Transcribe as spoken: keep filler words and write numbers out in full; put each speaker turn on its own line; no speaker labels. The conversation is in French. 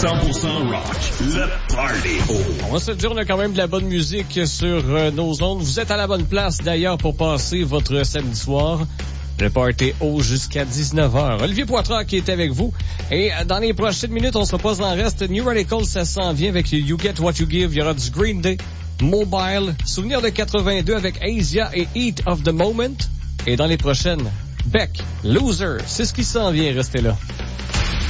cent pour cent rock. Le Party.
On va se dire, on a quand même de la bonne musique sur euh, nos ondes. Vous êtes à la bonne place, d'ailleurs, pour passer votre samedi soir. Le Party haut jusqu'à dix-neuf heures. Olivier Poitras qui est avec vous. Et dans les prochaines minutes, on se repose dans le reste. New Radicals, ça s'en vient avec You Get What You Give. Il y aura du Green Day, Mobile, Souvenir de quatre-vingt-deux avec Asia et Heat of the Moment. Et dans les prochaines, Beck, Loser. C'est ce qui s'en vient. Restez là.